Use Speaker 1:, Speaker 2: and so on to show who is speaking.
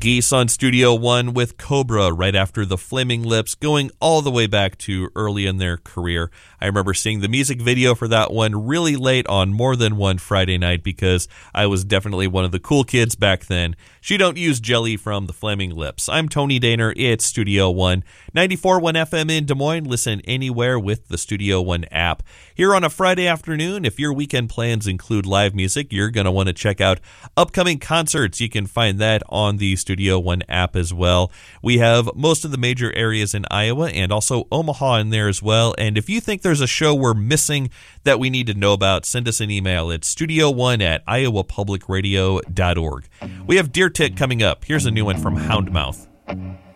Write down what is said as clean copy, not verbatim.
Speaker 1: Geese on Studio One with Cobra right after the Flaming Lips, going all the way back to early in their career. I remember seeing the music video for that one really late on more than one Friday night because I was definitely one of the cool kids back then. She Don't Use Jelly from the Flaming Lips. I'm Tony Daner. It's Studio One. 94.1 FM in Des Moines. Listen anywhere with the Studio One app. Here on a Friday afternoon, if your weekend plans include live music, you're going to want to check out upcoming concerts. You can find that on the Studio One app as well. We have most of the major areas in Iowa and also Omaha in there as well. And if you think there's a show we're missing that we need to know about, send us an email at studio1@iowapublicradio.org. We have Deer Tick coming up. Here's a new one from Houndmouth.